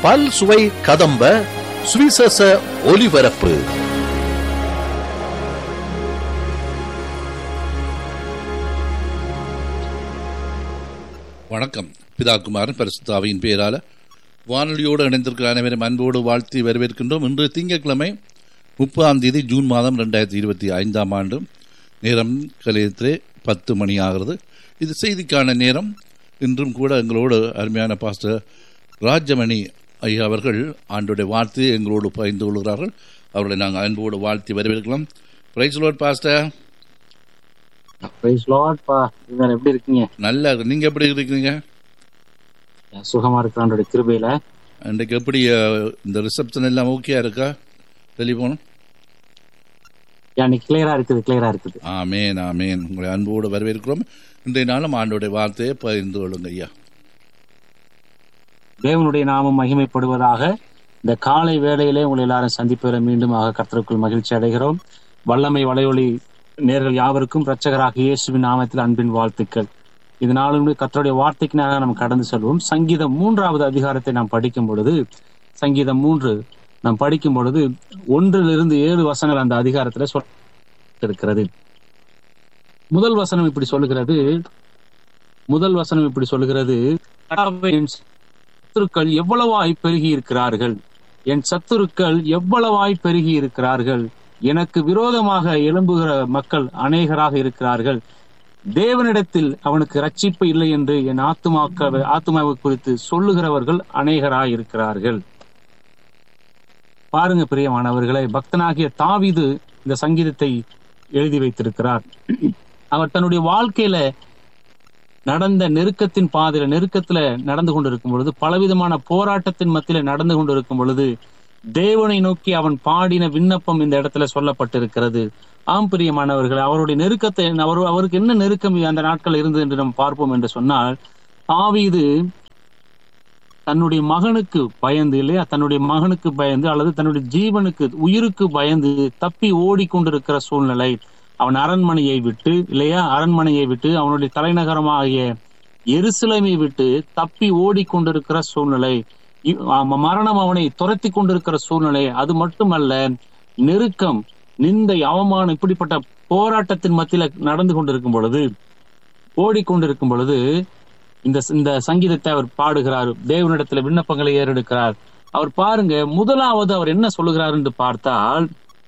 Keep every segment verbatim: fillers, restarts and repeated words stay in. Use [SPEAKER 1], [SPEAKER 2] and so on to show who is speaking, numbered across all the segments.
[SPEAKER 1] பல் சுவை கதம்ப சுவிசேஷ ஒலிபரப்பு. வணக்கம். பிதாகுமாரன் பரிசுத்த ஆவியின் பெயரால வானொலியோடு இணைந்திருக்கிற அனைவரும் அன்போடு வாழ்த்தி வரவேற்கின்றோம். இன்று திங்கட்கிழமை முப்பதாம் தேதி ஜூன் மாதம் இரண்டாயிரத்தி இருபத்தி ஐந்தாம் ஆண்டு. நேரம் கலையத்திலே பத்து மணி ஆகிறது. இது செய்திக்கான நேரம். இன்றும் கூட எங்களோடு அருமையான பாஸ்டர் ராஜமணி ஐயா அவர்கள் ஆண்டோடைய வாழ்த்து எங்களோடு பகிர்ந்து கொள்கிறார்கள். அவர்களை நாங்கள் அன்போடு வாழ்த்தி வரவேற்கலாம். Price Lord pastor.
[SPEAKER 2] Price Lord பா. எப்படி இருக்கீங்க? நல்லா இருக்கு. நீங்க எப்படி இருக்கீங்க? சுகமா இருக்கு ஆண்டோட கிருபையில.
[SPEAKER 1] இன்றைக்கு எப்படி இந்த ரிசப்ஷன் எல்லாம் ஓகே இருக்கா? டெலிபோன்
[SPEAKER 2] கிளியரா இருக்குது, கிளியரா இருக்குது.
[SPEAKER 1] ஆமேன், ஆமேன். உங்களை அன்போடு வரவேற்கிறோம். இன்றைய நாளும் ஆண்டோடைய வார்த்தையை பகிர்ந்து கொள்ளுங்க ஐயா.
[SPEAKER 2] தேவனுடைய நாமம் மகிமைப்படுவதாக. இந்த காலை வேளையிலே உங்களை எல்லாரும் சந்திப்பதில் மீண்டும் ஆக கர்த்தருக்குள் மகிழ்ச்சி அடைகிறோம். வல்லமை வலையொலி நேர்கள் யாவருக்கும் இரட்சகராக இயேசுவின் நாமத்தில் அன்பின் வாழ்த்துக்கள். இதனாலும் கர்த்தருடைய வார்த்தைக்கு நாம் கடந்து செல்வோம். சங்கீதம் மூன்றாவது அதிகாரத்தை நாம் படிக்கும் பொழுது, சங்கீதம் மூன்று நாம் படிக்கும் பொழுது ஒன்றிலிருந்து ஏழு வசனங்கள் அந்த அதிகாரத்துல சொல்லிருக்கிறது. முதல் வசனம் இப்படி சொல்லுகிறது முதல் வசனம் இப்படி சொல்லுகிறது சத்துருக்கள் எவ்வளவாய் பெருகி இருக்கிறார்கள், என் சத்துருக்கள் எவ்வளவாய் பெருகி இருக்கிறார்கள், எனக்கு விரோதமாக எழும்புகிற மக்கள் அநேகராக இருக்கிறார்கள், தேவனிடத்தில் அவனுக்கு ரட்சிப்பு இல்லை என்று என் ஆத்துமாக்க ஆத்துமாவை குறித்து சொல்லுகிறவர்கள் அநேகராய் இருக்கிறார்கள். பாருங்க பிரியமானவர்களை, பக்தனாகிய தாவீது இந்த சங்கீதத்தை எழுதி வைத்திருக்கிறார். அவர் தன்னுடைய வாழ்க்கையில நடந்த நெருக்கத்தின் பாதையில நெருக்கத்துல நடந்து கொண்டிருக்கும் பொழுது, பலவிதமான போராட்டத்தின் மத்தியில நடந்து கொண்டிருக்கும் பொழுது தேவனை நோக்கி அவன் பாடின விண்ணப்பம் இந்த இடத்துல சொல்லப்பட்டிருக்கிறது. ஆம் பிரியமானவர்கள், அவருடைய நெருக்கத்தை அவர் அவருக்கு என்ன நெருக்கம் அந்த நாட்கள் இருந்தது என்று நம்ம பார்ப்போம் என்று சொன்னால், தாவீது தன்னுடைய மகனுக்கு பயந்து இல்லையா தன்னுடைய மகனுக்கு பயந்து அல்லது தன்னுடைய ஜீவனுக்கு உயிருக்கு பயந்து தப்பி ஓடிக்கொண்டிருக்கிற சூழ்நிலை. அவன் அரண்மனையை விட்டு இல்லையா அரண்மனையை விட்டு அவனுடைய தலைநகரமாகிய எருசலேமை விட்டு தப்பி ஓடிக்கொண்டிருக்கிற சூழ்நிலை. மரணம் அவனை துரத்தி கொண்டிருக்கிற சூழ்நிலை. அது மட்டுமல்ல, நெருக்கம், நிந்தை, அவமானம், இப்படிப்பட்ட போராட்டத்தின் மத்தியில நடந்து கொண்டிருக்கும் பொழுது ஓடிக்கொண்டிருக்கும் பொழுது இந்த இந்த சங்கீதத்தை அவர் பாடுகிறார். தேவனிடத்துல விண்ணப்பங்களை ஏறெடுக்கிறார். அவர் பாருங்க, முதலாவது அவர் என்ன சொல்லுகிறார் என்று பார்த்தால்,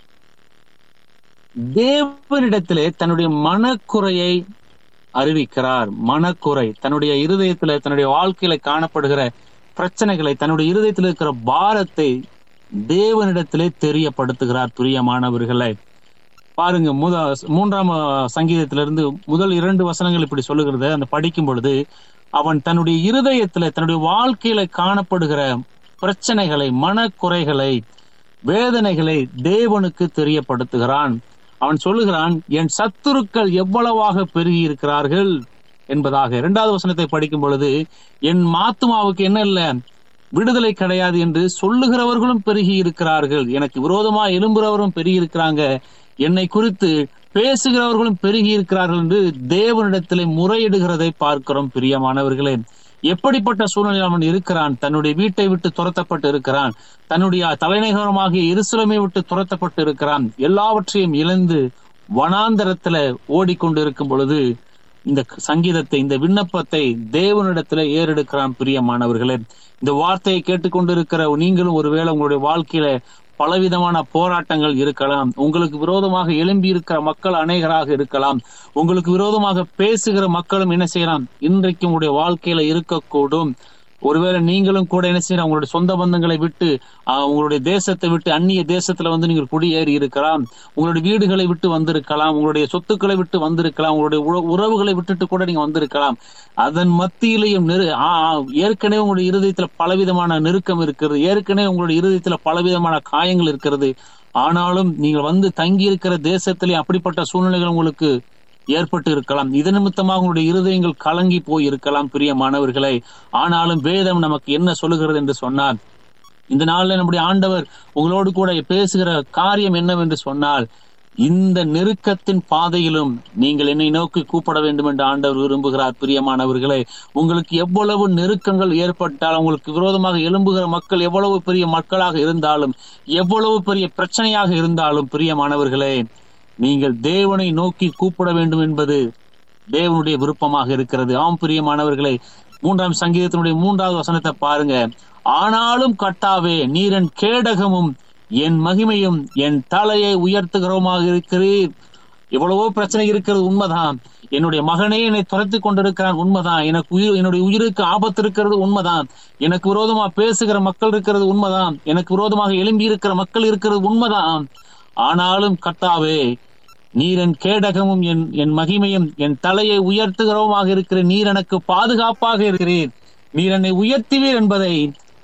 [SPEAKER 2] தேவனிடத்திலே தன்னுடைய மனக்குறையை அறிவிக்கிறார். மனக்குறை, தன்னுடைய இருதயத்துல தன்னுடைய வாழ்க்கையில காணப்படுகிற பிரச்சனைகளை, தன்னுடைய இருதயத்தில் இருக்கிற பாரத்தை தேவனிடத்திலே தெரியப்படுத்துகிறார். பிரியமானவர்களை பாருங்க, முத மூன்றாம் சங்கீதத்திலிருந்து முதல் இரண்டு வசனங்கள் இப்படி சொல்லுகிறது. அந்த படிக்கும் பொழுது அவன் தன்னுடைய இருதயத்துல தன்னுடைய வாழ்க்கையில காணப்படுகிற பிரச்சனைகளை, மனக்குறைகளை, வேதனைகளை தேவனுக்கு தெரியப்படுத்துகிறான். அவன் சொல்லுகிறான், என் சத்துருக்கள் எவ்வளவாக பெருகி இருக்கிறார்கள் என்பதாக. இரண்டாவது வசனத்தை படிக்கும் பொழுது, என் ஆத்துமாவுக்கு என்ன இல்ல விடுதலை கிடையாது என்று சொல்லுகிறவர்களும் பெருகி இருக்கிறார்கள், எனக்கு விரோதமா எழும்புறவரும் பெருகி இருக்கிறாங்க, என்னை குறித்து பேசுகிறவர்களும் பெருகி இருக்கிறார்கள் என்று தேவனிடத்திலே முறையிடுகிறதை பார்க்கிறோம். பிரியமானவர்களே, எப்படிப்பட்ட சூழ்நிலையில் அவன் இருக்கிறான்? தன்னுடைய வீட்டை விட்டு துரத்தப்பட்டு இருக்கிறான், தன்னுடைய தலைநகரமாகிய எருசலேமை விட்டு துரத்தப்பட்டு இருக்கிறான், எல்லாவற்றையும் இழந்து வனாந்தரத்துல ஓடிக்கொண்டு இருக்கும் பொழுது இந்த சங்கீதத்தை, இந்த விண்ணப்பத்தை தேவனிடத்துல ஏறெடுக்கிறான். பிரியமானவர்களே, இந்த வார்த்தையை கேட்டுக்கொண்டிருக்கிற நீங்களும் ஒருவேளை உங்களுடைய வாழ்க்கையில பலவிதமான போராட்டங்கள் இருக்கலாம், உங்களுக்கு விரோதமாக எழும்பி இருக்கிற மக்கள் அநேகராக இருக்கலாம், உங்களுக்கு விரோதமாக பேசுகிற மக்களும் என்ன செய்யலாம் இன்றைக்கு உங்களுடைய வாழ்க்கையில இருக்கக்கூடும். ஒருவேளை நீங்களும் கூட என்ன செய்யலாம், உங்களுடைய சொந்த பந்தங்களை விட்டு உங்களுடைய தேசத்தை விட்டு அந்நிய தேசத்துல வந்து நீங்கள் குடியேறி இருக்கலாம், உங்களுடைய வீடுகளை விட்டு வந்திருக்கலாம், உங்களுடைய சொத்துக்களை விட்டு வந்திருக்கலாம், உங்களுடைய உறவுகளை விட்டுட்டு கூட நீங்க வந்திருக்கலாம். அதன் மத்தியிலையும் நெரு ஏற்கனவே உங்களுடைய இருதயத்துல பலவிதமான நெருக்கம் இருக்கிறது, ஏற்கனவே உங்களுடைய இருதயத்துல பலவிதமான காயங்கள் இருக்கிறது. ஆனாலும் நீங்கள் வந்து தங்கி இருக்கிற தேசத்திலே அப்படிப்பட்ட சூழ்நிலைகள் உங்களுக்கு ஏற்பட்டு இருக்கலாம். இது நிமித்தமாக உங்களுடைய இருதயங்கள் கலங்கி போய் இருக்கலாம். பிரியமானவர்களை, ஆனாலும் வேதம் நமக்கு என்ன சொல்லுகிறது என்று சொன்னால், இந்த நாளில் நம்முடைய ஆண்டவர் உங்களோடு கூட பேசுகிற காரியம் என்னவென்று சொன்னால், இந்த நெருக்கத்தின் பாதையிலும் நீங்கள் என்னை நோக்கி கூப்பிட வேண்டும் என்று ஆண்டவர் விரும்புகிறார். பிரியமானவர்களே, உங்களுக்கு எவ்வளவு நெருக்கங்கள் ஏற்பட்டால், உங்களுக்கு விரோதமாக எழும்புகிற மக்கள் எவ்வளவு பெரிய மக்களாக இருந்தாலும், எவ்வளவு பெரிய பிரச்சனையாக இருந்தாலும், பிரியமானவர்களே, நீங்கள் தேவனை நோக்கி கூப்பிட வேண்டும் என்பது தேவனுடைய விருப்பமாக இருக்கிறது. ஆம் பிரியமானவர்களே, மூன்றாம் சங்கீதத்தினுடைய மூன்றாவது வசனத்தை பாருங்க. ஆனாலும் கர்த்தாவே, நீரன் கேடகமும் என் மகிமையும் என் தலையை உயர்த்துகிறோமாக இருக்கிறீர். எவ்வளவோ பிரச்சனை இருக்கிறது, உண்மைதான். என்னுடைய மகனே என்னை துரத்தி கொண்டிருக்கிறான், உண்மைதான். எனக்கு உயிர் என்னுடைய உயிருக்கு ஆபத்து இருக்கிறது, உண்மைதான். எனக்கு விரோதமாக பேசுகிற மக்கள் இருக்கிறது, உண்மைதான். எனக்கு விரோதமாக எழும்பி இருக்கிற மக்கள் இருக்கிறது, உண்மைதான். ஆனாலும் கர்த்தாவே, நீர் என் கேடகமும் என் என் மகிமையும் என் தலையை உயர்த்துகிறோமாக இருக்கிற நீர் எனக்கு பாதுகாப்பாக இருக்கிறீர், நீர் என்னை உயர்த்துவீர் என்பதை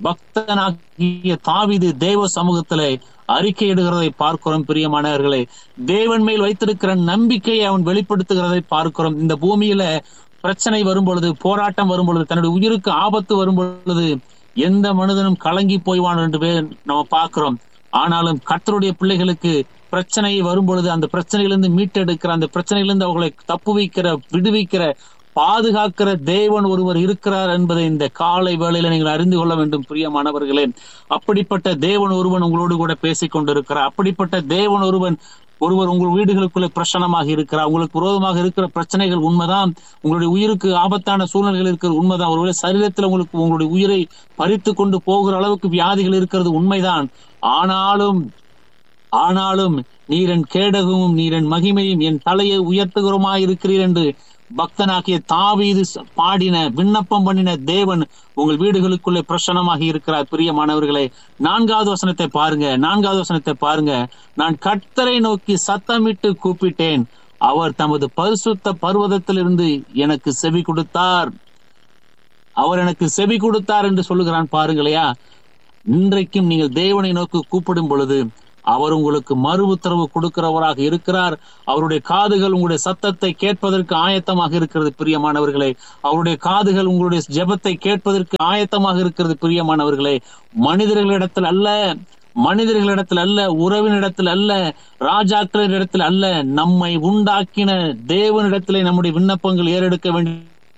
[SPEAKER 2] பக்தனாகிய தாவீது தேவ சமூகத்திலே அறிக்கையிடுகிறதை பார்க்கிறோம். பிரியமானவர்களே, தேவன் மேல் வைத்திருக்கிற நம்பிக்கையை அவன் வெளிப்படுத்துகிறதை பார்க்கிறோம். இந்த பூமியில பிரச்சனை வரும் பொழுது, போராட்டம் வரும் பொழுது, தன்னுடைய உயிருக்கு ஆபத்து வரும் பொழுது எந்த மனிதனும் கலங்கி போய்வான் என்று நம்ம பார்க்கிறோம். ஆனாலும் கர்த்தருடைய பிள்ளைகளுக்கு பிரச்சனை வரும் பொழுது அந்த பிரச்சனையிலிருந்து மீட்டெடுக்கிற, அந்த பிரச்சனையிலிருந்து அவர்களை தப்பு வைக்கிற, விடுவிக்கிற, பாதுகாக்கிற தேவன் ஒருவர் இருக்கிறார் என்பதை இந்த காலை வேளையில நீங்கள் அறிந்து கொள்ள வேண்டும். பிரியமானவர்களே, அப்படிப்பட்ட தேவன் ஒருவன் உங்களோடு கூட பேசிக் கொண்டிருக்கிறார். அப்படிப்பட்ட தேவன் ஒருவன் ஒருவர் உங்கள் வீடுகளுக்குள்ளே பிரச்சனமாக இருக்கிறார். உங்களுக்கு விரோதமாக இருக்கிற பிரச்சனைகள் உண்மைதான். உங்களுடைய உயிருக்கு ஆபத்தான சூழ்நிலைகள் இருக்கிறது, உண்மைதான். ஒருவேளை சரீரத்தில் உங்களுக்கு உங்களுடைய உயிரை பறித்து கொண்டு போகிற அளவுக்கு வியாதிகள் இருக்கிறது, உண்மைதான். ஆனாலும் ஆனாலும் நீரன் கேடகமும் நீரன் மகிமையும் என் தலையை உயர்த்துகிறோமாய் இருக்கிறீர் என்று பக்தனாகிய தாவீது பாடின, விண்ணப்பம் பண்ணின தேவன் உங்கள் வீடுகளுக்குள்ளே பிரசன்னமாக இருக்கிறார். பிரியமானவர்களே, நான்காவது வசனத்தை பாருங்க. நான்காவது வசனத்தை பாருங்க. நான் கர்த்தரை நோக்கி சத்தமிட்டு கூப்பிட்டேன், அவர் தமது பரிசுத்த பர்வதத்திலிருந்து எனக்கு செவி கொடுத்தார். அவர் எனக்கு செவி கொடுத்தார் என்று சொல்லுகிறான். பாருங்களையா, இன்றைக்கும் நீங்கள் தேவனை நோக்கி கூப்பிடும் பொழுது அவர் உங்களுக்கு மறு உத்தரவு கொடுக்கிறவராக இருக்கிறார். அவருடைய காதுகள் உங்களுடைய சத்தத்தை கேட்பதற்கு ஆயத்தமாக இருக்கிறது. பிரியமானவர்களே, அவருடைய காதுகள் உங்களுடைய ஜெபத்தை கேட்பதற்கு ஆயத்தமாக இருக்கிறது. பிரியமானவர்களே, மனிதர்களிடத்தில் அல்ல, மனிதர்களிடத்தில் அல்ல, உறவினிடத்தில் அல்ல, ராஜாக்களிடத்தில் அல்ல, நம்மை உண்டாக்கின தேவனிடத்திலே நம்முடைய விண்ணப்பங்கள் ஏறெடுக்க வேண்டிய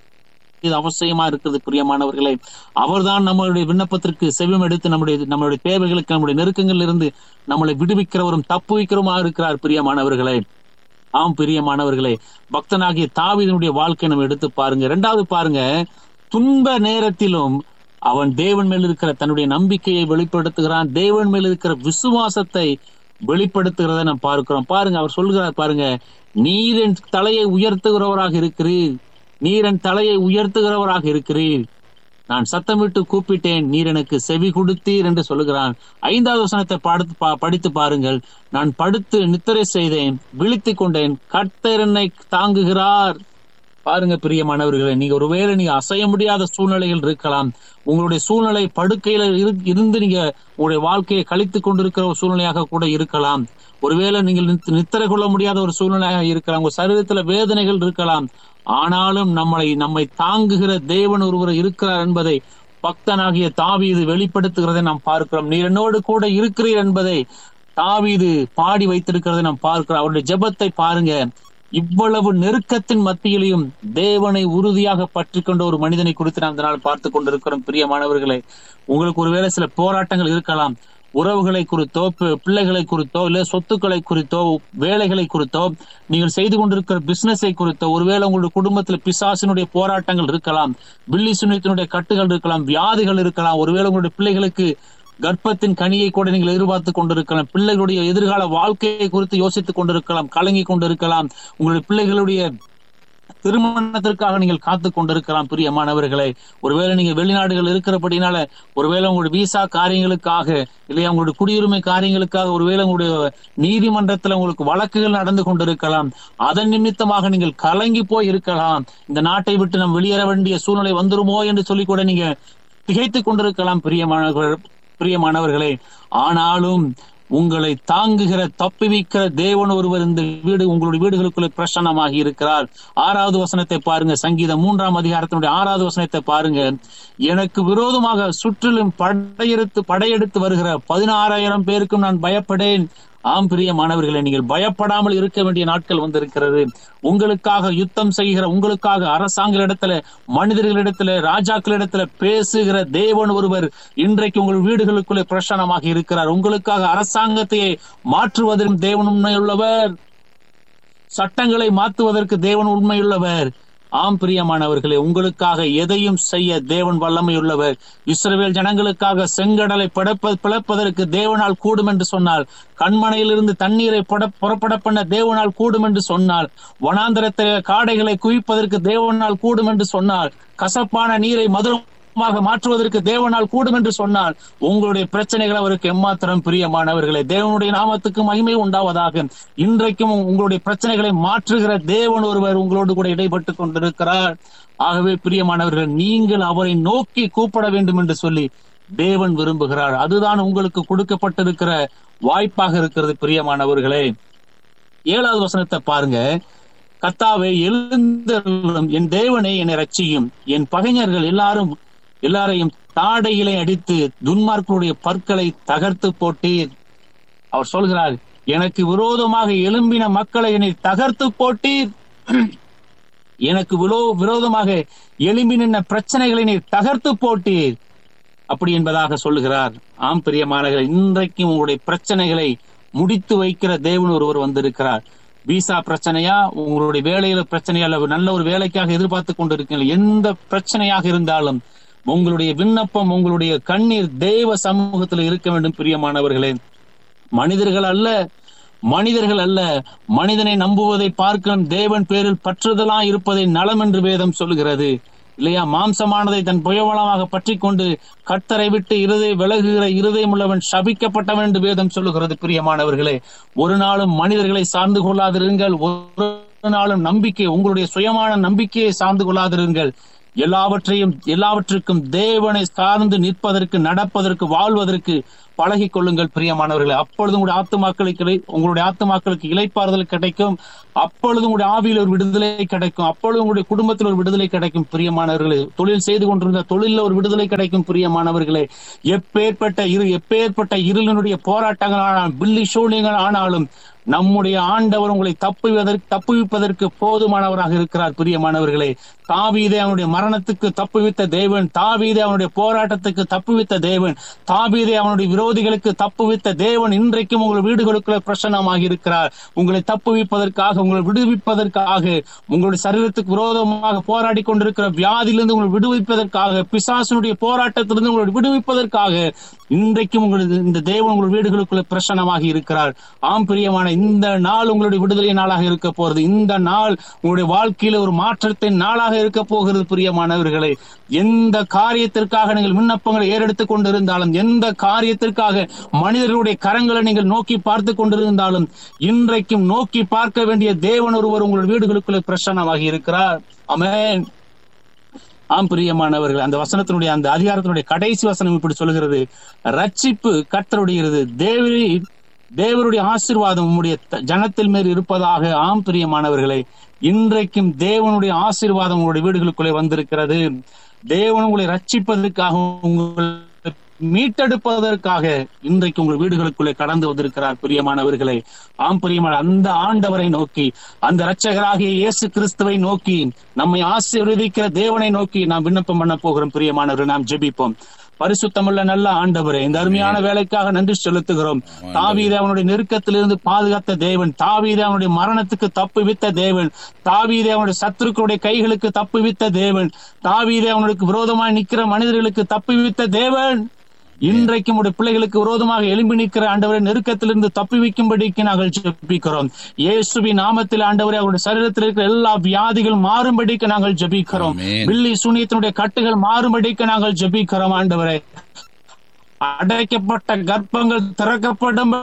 [SPEAKER 2] இது அவசியமா இருக்கிறது. பிரியமானவர்களே, அவர்தான் நம்மளுடைய விண்ணப்பத்திற்கு செவியம் எடுத்து நம்முடைய நம்மளுடைய தேவைகளுக்கு, நம்முடைய நெருக்கங்கள் இருந்து நம்மளை விடுவிக்கிறவரும் தப்பு வைக்கிறவருமாக இருக்கிறார். பிரியமானவர்களே, ஆம் பிரியமானவர்களே, பக்தனாகிய தாவீதினுடைய வாழ்க்கை நம்ம எடுத்து பாருங்க. இரண்டாவது பாருங்க, துன்ப நேரத்திலும் அவன் தேவன் மேல் இருக்கிற தன்னுடைய நம்பிக்கையை வெளிப்படுத்துகிறான். தேவன் மேல் இருக்கிற விசுவாசத்தை வெளிப்படுத்துகிறத நாம் பார்க்கிறோம். பாருங்க, அவர் சொல்கிறார் பாருங்க, நீர் என் தலையை உயர்த்துகிறவராக இருக்கிறீர், நீர் என் தலையை உயர்த்துகிறவராக இருக்கிறீர், நான் சத்தமிட்டு கூப்பிட்டேன், நீர் எனக்கு செவி கொடுத்தீர் என்று சொல்லுகிறான். ஐந்தாவது வசனத்தை படித்து பாருங்கள். நான் படுத்து நித்திரை செய்தேன், விழித்துக் கொண்டேன், கர்த்தர் என்னை தாங்குகிறார். பாருங்க பிரியமானவர்களே, நீங்க ஒருவேளை நீங்க அசைய முடியாத சூழ்நிலைகள் இருக்கலாம். உங்களுடைய சூழ்நிலை படுக்கையில இருந்து நீங்க உங்களுடைய வாழ்க்கையை கழித்துக் கொண்டிருக்கிற ஒரு சூழ்நிலையாக கூட இருக்கலாம். ஒருவேளை நீங்கள் நித்திரை கொள்ள முடியாத ஒரு சூழ்நிலையாக இருக்கலாம். உங்க சரீரத்துல வேதனைகள் இருக்கலாம். ஆனாலும் நம்மளை நம்மை தாங்குகிற தேவன் ஒருவர் இருக்கிறார் என்பதை பக்தனாகிய தாவீது வெளிப்படுத்துகிறதை நாம் பார்க்கிறோம். நீர் என்னோடு கூட இருக்கிறீர் என்பதை தாவீது பாடி வைத்திருக்கிறதை நாம் பார்க்கிறோம். அவருடைய ஜெபத்தை பாருங்க. இவ்வளவு நெருக்கத்தின் மத்தியிலையும் தேவனை உறுதியாக பற்றி கொண்ட ஒரு மனிதனை குறித்து நாம் இதனால் பார்த்து கொண்டிருக்கிறோம். பிரியமானவர்களே, உங்களுக்கு ஒருவேளை சில போராட்டங்கள் இருக்கலாம். உறவுகளை குறித்தோ, பிள்ளைகளை குறித்தோ, இல்ல சொத்துக்களை குறித்தோ, வேலைகளை குறித்தோ, நீங்கள் செய்து கொண்டிருக்கிற பிசினஸை குறித்தோ, ஒருவேளை உங்களுடைய குடும்பத்தில் பிசாசினுடைய போராட்டங்கள் இருக்கலாம், பில்லி சுனியத்தினுடைய கட்டுகள் இருக்கலாம், வியாதிகள் இருக்கலாம். ஒருவேளை உங்களுடைய பிள்ளைகளுக்கு கர்ப்பத்தின் கனியை கூட நீங்கள் எதிர்பார்த்து கொண்டிருக்கலாம். பிள்ளைகளுடைய எதிர்கால வாழ்க்கையை குறித்து யோசித்துக் கொண்டிருக்கலாம், கலங்கி கொண்டிருக்கலாம். உங்களுடைய பிள்ளைகளுடைய திருமணத்திற்காக நீங்கள் காத்து கொண்டிருக்கலாம். பிரியமானவர்களே, ஒருவேளை நீங்க வெளிநாடுகள் இருக்கிறபடினால, ஒருவேளை உங்களுடைய விசா காரியங்களுக்காக, இல்லையா உங்களுடைய குடியுரிமை காரியங்களுக்காக, ஒருவேளை உங்களுடைய நீதிமன்றத்துல உங்களுக்கு வழக்குகள் நடந்து கொண்டிருக்கலாம். அதன் நிமித்தமாக நீங்கள் கலங்கி போய் இருக்கலாம். இந்த நாட்டை விட்டு நாம் வெளியேற வேண்டிய சூழ்நிலை வந்துருமோ என்று சொல்லி கூட நீங்க திகைத்துக் கொண்டிருக்கலாம். பிரியமானவர்கள் பிரியமானவர்களே ஆனாலும் உங்களை தாங்குகிற தப்புவிக்கிற தேவன் ஒருவர் இந்த வீடு உங்களுடைய வீடுகளுக்குள்ளே பிரசன்னமாகி இருக்கிறார். ஆறாவது வசனத்தை பாருங்க. சங்கீதம் மூன்றாம் அதிகாரத்தினுடைய ஆறாவது வசனத்தை பாருங்க. எனக்கு விரோதமாக சுற்றிலும் படையெடுத்து படையெடுத்து வருகிற பதினாறாயிரம் பேருக்கும் நான் பயப்படேன், ஆம் பிரியமானவர்களே, நீங்கள் பயப்படாமல் இருக்க வேண்டிய நாட்கள் வந்திருக்கிறது. உங்களுக்காக யுத்தம் செய்கிற, உங்களுக்காக அரசாங்கங்களிடத்துல, மனிதர்களிடத்துல, ராஜாக்களிடத்துல பேசுகிற தேவன் ஒருவர் இன்றைக்கு உங்கள் வீடுகளுக்குள்ளே பிரசன்னமாக இருக்கிறார். உங்களுக்காக அரசாங்கத்தையே மாற்றுவதற்கு தேவன் உண்மையுள்ளவர். சட்டங்களை மாற்றுவதற்கு தேவன் உண்மையுள்ளவர். ஆம் பிரியமானவர்களே, உங்களுக்காக எதையும் செய்ய தேவன் வல்லமையுள்ளவர். இஸ்ரவேல் ஜனங்களுக்காக செங்கடலை பிளப்ப பிளப்பதற்கு தேவனால் கூடும் என்று சொன்னால், கண்மனையிலிருந்து தண்ணீரை புறப்பட பண்ண தேவனால் கூடும் என்று சொன்னால், வனாந்தரத்திலே காடைகளை குவிப்பதற்கு தேவனால் கூடும் என்று சொன்னால், கசப்பான நீரை மதுரம் மாற்றுவதற்கு தேவனால் கூடும் என்று சொன்னால், உங்களுடைய பிரச்சனைகள் அவருக்கு எம்மாத்திரம் பிரியமானவர்களே. தேவனுடைய நாமத்துக்கு மகிமை உண்டாவதாக. இன்றைக்கும் உங்களுடைய பிரச்சனைகளை மாற்றுகிற தேவன் ஒருவர் உங்களோடு கூட இடைப்பட்டுக் கொண்டிருக்கிறார். ஆகவே பிரியமானவர்கள், நீங்கள் அவரை நோக்கி கூப்பிட வேண்டும் என்று சொல்லி தேவன் விரும்புகிறார். அதுதான் உங்களுக்கு கொடுக்கப்பட்டிருக்கிற வாய்ப்பாக இருக்கிறது. பிரியமானவர்களே, ஏழாவது வசனத்தை பாருங்க. கர்த்தாவே எழுந்தருளும், என் தேவனே என்னை ரட்சியும், என் பகைஞர்கள் எல்லாரும் எல்லாரையும் தாடையிலே அடித்து துன்மார்க்கருடைய பற்களை தகர்த்து போட்டீர். அவர் சொல்கிறார், எனக்கு விரோதமாக எழும்பின மக்களை என்னை தகர்த்து போட்டீர். எனக்கு விரோதமாக எழும்பி நின்ற பிரச்சனைகளை நீ தகர்த்து போட்டீர். அப்படி என்பதாக சொல்லுகிறார். ஆம் பிரியமானவர்களே, இன்றைக்கும் உங்களுடைய பிரச்சனைகளை முடித்து வைக்கிற தேவன் ஒருவர் வந்திருக்கிறார். விசா பிரச்சனையா, உங்களுடைய வேலையில பிரச்சனையா, அல்ல நல்ல ஒரு வேலைக்காக எதிர்பார்த்து கொண்டிருக்கீங்க, எந்த பிரச்சனையாக இருந்தாலும் உங்களுடைய விண்ணப்பம், உங்களுடைய கண்ணீர் தேவ சமூகத்தில் இருக்க வேண்டும். பிரியமானவர்களே, மனிதர்கள் அல்ல மனிதர்கள் அல்ல மனிதனை நம்புவதை பார்க்க தேவன் பேரில் பற்றுதலா இருப்பதை நலம் என்று வேதம் சொல்லுகிறது இல்லையா? மாம்சமானதை தன் புயவளமாக பற்றி கொண்டு கர்த்தரை விட்டு இருதை விலகுகிற இருதயம் உள்ளவன் சபிக்கப்பட்டவன் என்று வேதம் சொல்லுகிறது. பிரியமானவர்களே, ஒரு நாளும் மனிதர்களை சார்ந்து கொள்ளாதிருங்கள். ஒரு நாளும் நம்பிக்கை, உங்களுடைய சுயமான நம்பிக்கையை சார்ந்து கொள்ளாதிருங்கள். எல்லாவற்றையும் எல்லாவற்றுக்கும் தேவனை சார்ந்து நிற்பதற்கு, நடப்பதற்கு, வாழ்வதற்கு பழகி கொள்ளுங்கள் பிரியமானவர்களே. அப்பொழுது உங்களுடைய ஆத்துமாக்களுக்கு உங்களுடைய ஆத்துமாக்களுக்கு இளைப்பாறுதல் கிடைக்கும். அப்பொழுது உங்களுடைய ஆவியில் ஒரு விடுதலை கிடைக்கும். அப்பொழுது உங்களுடைய குடும்பத்தில் ஒரு விடுதலை கிடைக்கும். பிரியமானவர்களே, தொழில் செய்து கொண்டிருந்த தொழிலில் ஒரு விடுதலை கிடைக்கும். பிரியமானவர்களே, எப்பேற்பட்ட இரு எப்பேற்பட்ட இருளினுடைய போராட்டங்கள் ஆனாலும், பில்லி சூழ்நிலைகள் ஆனாலும், நம்முடைய ஆண்டவர் உங்களை தப்புவதற்கு தப்புவிப்பதற்கு போதுமானவராக இருக்கிறார். பிரியமானவர்களே, தாவீதை அவனுடைய மரணத்துக்கு தப்புவித்த தேவன், தாவீதை அவனுடைய போராட்டத்துக்கு தப்புவித்த தேவன், தாவீதை அவனுடைய விரோதிகளுக்கு தப்புவித்த தேவன் இன்றைக்கும் உங்கள் வீடுகளுக்குள்ள பிரசன்னமாக இருக்கிறார். உங்களை தப்புவிப்பதற்காக, உங்களை விடுவிப்பதற்காக, உங்களுடைய சரீரத்துக்கு விரோதமாக போராடி கொண்டிருக்கிற வியாதியிலிருந்து உங்களை விடுவிப்பதற்காக, பிசாசனுடைய போராட்டத்திலிருந்து உங்களை விடுவிப்பதற்காக இன்றைக்கும் உங்களது இந்த தேவன் உங்கள் வீடுகளுக்குள்ள பிரசன்னமாக இருக்கிறார். ஆம் பிரியமான, இந்த நாள் உங்களுடைய விடுதலை நாளாக இருக்க போகிறது. இந்த நாள் உங்களுடைய வாழ்க்கையில ஒரு மாற்றத்தின் நாளாக இருக்க போகிறது. பிரியமானவர்களே, எந்த காரியத்திற்காக நீங்கள் விண்ணப்பங்களை ஏறெடுத்துக் கொண்டிருந்தாலும், எந்த காரியத்திற்காக மனிதர்களுடைய கரங்களை நீங்கள் நோக்கி பார்த்து கொண்டிருந்தாலும், இன்றைக்கும் நோக்கி பார்க்க வேண்டிய தேவன் ஒருவர் உங்கள் வீடுகளுக்குள்ளே பிரசன்னமாக இருக்கிறார். ஆமென். ஆம் பிரியமானவர்கள், அந்த வசனத்தினுடைய அந்த அதிகாரத்தினுடைய கடைசி வசனம் இப்படி சொல்கிறது, ரட்சிப்பு கர்த்தருடையது, தேவரே தேவருடைய ஆசீர்வாதம் உம்முடைய ஜனத்தில் மேல் இருப்பதாக. ஆம் பிரியமானவர்களே, இன்றைக்கும் தேவனுடைய ஆசீர்வாதம் உங்களுடைய வீடுகளுக்குள்ளே வந்திருக்கிறது. தேவன் உங்களை ரட்சிப்பதற்காக, உங்களை மீட்டெடுப்பதற்காக இன்றைக்கு உங்கள் வீடுகளுக்குள்ளே கடந்து வந்திருக்கிறார். பிரியமானவர்களே, ஆம் பிரியமான, அந்த ஆண்டவரை நோக்கி, அந்த இரட்சகராகிய இயேசு கிறிஸ்துவை நோக்கி, நம்மை ஆசீர்வதிக்கிற தேவனை நோக்கி நாம் விண்ணப்பம் பண்ண போகிறோம். பிரியமானவர்கள், நாம் ஜெபிப்போம். பரிசுத்தமுள்ள நல்ல ஆண்டவரே, இந்த அருமையான வேலைக்காக நன்றி செலுத்துகிறோம். தாவீதை அவனுடைய நெருக்கத்திலிருந்து பாதுகாத்த தேவன், தாவீதை அவனுடைய மரணத்துக்கு தப்புவித்த தேவன், தாவீதை அவனுடைய சத்துருக்களுடைய கைகளுக்கு தப்புவித்த தேவன், தாவீதை அவனுக்கு விரோதமாய் நிற்கிற மனிதர்களுக்கு தப்புவித்த தேவன், இன்றைக்கும் உடைய பிள்ளைகளுக்கு விரோதமாக எழும்பி நிற்கிற ஆண்டவரை நெருக்கத்திலிருந்து தப்பி வைக்கும்படிக்கு நாங்கள் ஜெபிக்கிறோம். இயேசுவின் நாமத்தில் ஆண்டவரே, அவருடைய சரீரத்தில் இருக்கிற எல்லா வியாதிகள் மாறும்படிக்கு நாங்கள் ஜெபிக்கிறோம். பில்லி சூனியத்தினுடைய கட்டுகள் மாறும்படிக்கு நாங்கள் ஜெபிக்கிறோம். ஆண்டவரே, அடைக்கப்பட்ட கர்ப்பங்கள் திறக்கப்படும்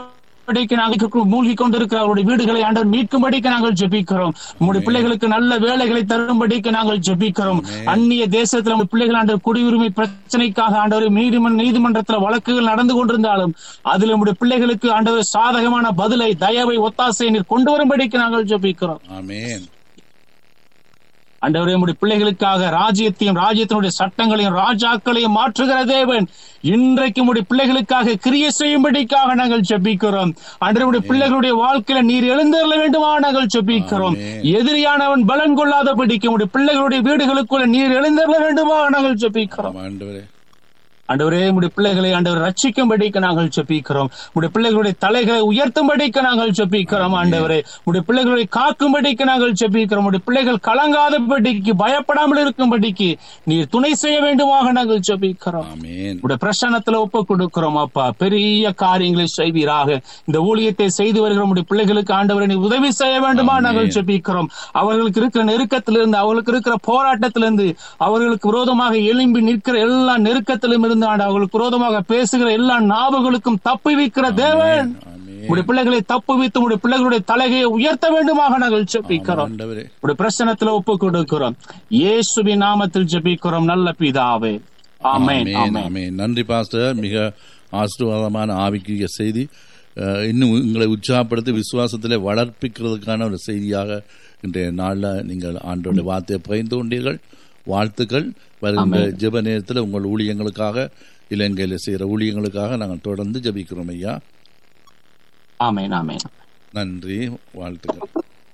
[SPEAKER 2] மூழ்கி கொண்டிருக்கிற அவருடைய வீடுகளை ஆண்டவர் மீட்கும்படிக்கு நாங்கள் ஜெபிக்கிறோம். உங்களுடைய பிள்ளைகளுக்கு நல்ல வேலைகளை தரும்படிக்கு நாங்கள் ஜெபிக்கிறோம். அந்நிய தேசத்தில் உங்கள் பிள்ளைகள் ஆண்டவர் குடியுரிமை பிரச்சனைக்காக ஆண்டவர் நீதிமன்ற நீதிமன்றத்தில் வழக்குகள் நடந்து கொண்டிருந்தாலும் அதில் உங்களுடைய பிள்ளைகளுக்கு ஆண்டவர் சாதகமான பதிலை, தயவை, ஒத்தாசையை நீர் கொண்டு வரும்படிக்கு நாங்கள் ஜெபிக்கிறோம்.
[SPEAKER 1] ஆமென்.
[SPEAKER 2] ஆண்டவரே, உம்முடைய பிள்ளைகளுக்காக ராஜ்யத்தையும் ராஜ்யத்தினுடைய சட்டங்களையும் ராஜாக்களையும் மாற்றுகிற தேவன், இன்றைக்கு உம்முடைய பிள்ளைகளுக்காக கிரியை செய்யும்படிக்காக நாங்கள் ஜெபிக்கிறோம். ஆண்டவருடைய பிள்ளைகளுடைய வாழ்க்கையில நீர் எழுந்தருள வேண்டுமா நாங்கள் ஜெபிக்கிறோம். எதிரியானவன் பலன் கொள்ளாதபடிக்கு உம்முடைய பிள்ளைகளுடைய வீடுகளுக்குள்ள நீர் எழுந்தருள வேண்டுமா நாங்கள் ஜெபிக்கிறோம். ஆண்டவரே, உடைய பிள்ளைகளை ஆண்டவர் ரட்சிக்கும்படிக்கு நாங்கள் ஜெபிக்கிறோம். உடைய பிள்ளைகளுடைய தலைகளை உயர்த்தும்படிக்கு நாங்கள் ஜெபிக்கிறோம். ஆண்டவரே, உடைய பிள்ளைகளை காக்கும்படிக்கு நாங்கள் ஜெபிக்கிறோம். உடைய பிள்ளைகள் கலங்காதபடிக்கு, பயப்படாமல் இருக்கும்படிக்கு நீர் துணை செய்ய வேண்டுமாக நாங்கள் ஜெபிக்கிறோம். உடைய பிரசன்னத்துல ஒப்பு கொடுக்கிறோம். அப்பா, பெரிய காரியங்களை செய்வீராக. இந்த ஊழியத்தை செய்து வருகிற உடைய பிள்ளைகளுக்கு ஆண்டவரை நீ உதவி செய்ய வேண்டுமா நாங்கள் ஜெபிக்கிறோம். அவர்களுக்கு இருக்கிற நெருக்கத்திலிருந்து, அவர்களுக்கு இருக்கிற போராட்டத்திலிருந்து, அவர்களுக்கு விரோதமாக எழும்பி நிற்கிற எல்லா நெருக்கத்திலும் இருந்து அவர்களுக்கு விரோதமாக பேசுகிற எல்லா நாவுகளுக்கும் தப்பி வைக்கிற தேவன், உடைய பிள்ளைகளை தப்பு வைத்து உடைய பிள்ளைகளுடைய தலையை உயர்த்த வேண்டுமாக நாங்கள் ஜெபிக்கிறோம். உடைய பிரசன்னத்தில் ஒப்பு கொடுக்கிறோம். இயேசுவின் நாமத்தில் ஜெபிக்கிறோம் நல்ல பிதாவே, ஆமென்.
[SPEAKER 1] ஆமென். நன்றி பாஸ்டர், மிக ஆசீர்வாதமான ஆவிக்குரிய செய்தி. இன்னும் உங்களை உற்சாகப்படுத்தி விசுவாசத்திலே வளர்ப்பிக்கிறதுக்கான ஒரு செய்தியாக இன்றைய நாளில் நீங்கள் ஆண்டோட வார்த்தையை பகிர்ந்து கொண்டீர்கள். வாழ்த்துக்கள். வருகின்ற ஜெப நேரத்தில் உங்கள் ஊழியங்களுக்காக, இலங்கையில் செய்கிற ஊழியங்களுக்காக நாங்கள் தொடர்ந்து ஜெபிக்கிறோம் ஐயா.
[SPEAKER 2] ஆமென், ஆமென்.
[SPEAKER 1] நன்றி, வாழ்த்துக்கள்.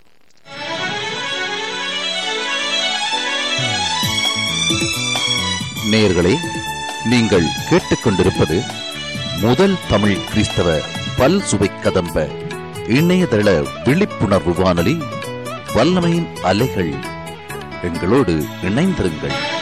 [SPEAKER 3] நேயர்களே, நீங்கள் கேட்டுக்கொண்டிருப்பது முதல் தமிழ் கிறிஸ்தவ பல் சுவை கதம்ப இணையதள விழிப்புணர்வு வானொலி, வல்லமையின் அலைகள். எங்களோடு இணைந்திருங்கள்.